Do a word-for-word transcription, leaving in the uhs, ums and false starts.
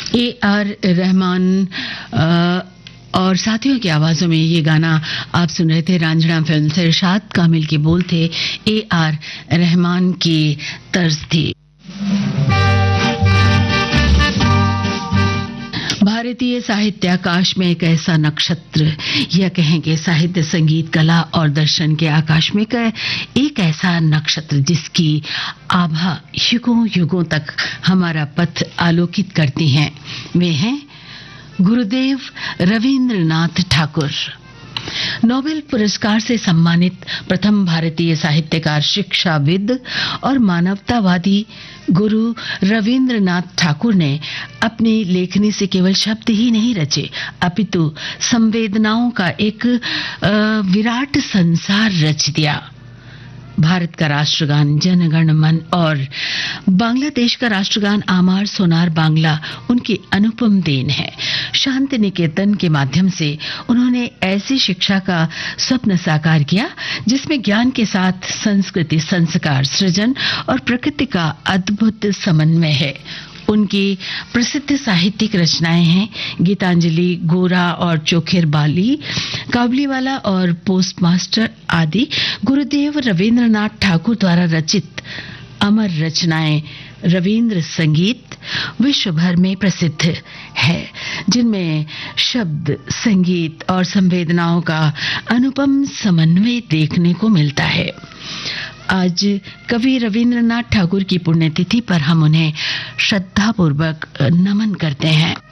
A R Rahman आ, और साथियों की आवाजों में ये गाना आप सुन रहे थे। रांझणा फिल्म से इरशाद कामिल के बोल थे, ए आर रहमान की तर्ज थी। भारतीय साहित्य आकाश में एक ऐसा नक्षत्र, या कहेंगे साहित्य, संगीत, कला और दर्शन के आकाश में एक ऐसा नक्षत्र जिसकी आभा युगों युगों तक हमारा पथ आलोकित करती हैं। वे हैं गुरुदेव रविंद्रनाथ ठाकुर। नोबेल पुरस्कार से सम्मानित प्रथम भारतीय साहित्यकार, शिक्षाविद और मानवतावादी गुरु रविंद्रनाथ ठाकुर ने अपनी लेखनी से केवल शब्द ही नहीं रचे, अपितु संवेदनाओं का एक विराट संसार रच दिया। भारत का राष्ट्रगान जन गण मन और बांग्लादेश का राष्ट्रगान आमार सोनार बांग्ला उनकी अनुपम देन है। शांति निकेतन के माध्यम से उन्होंने ऐसी शिक्षा का स्वप्न साकार किया जिसमें ज्ञान के साथ संस्कृति, संस्कार, सृजन और प्रकृति का अद्भुत समन्वय है। उनकी प्रसिद्ध साहित्यिक रचनाएं हैं गीतांजलि, गोरा और चोखेर बाली, काबुलीवाला और पोस्टमास्टर आदि। गुरुदेव रविंद्रनाथ ठाकुर द्वारा रचित अमर रचनाएं रविंद्र संगीत विश्व भर में प्रसिद्ध है, जिनमें शब्द, संगीत और संवेदनाओं का अनुपम समन्वय देखने को मिलता है। आज कवि रविंद्रनाथ ठाकुर की पुण्यतिथि पर हम उन्हें श्रद्धापूर्वक नमन करते हैं।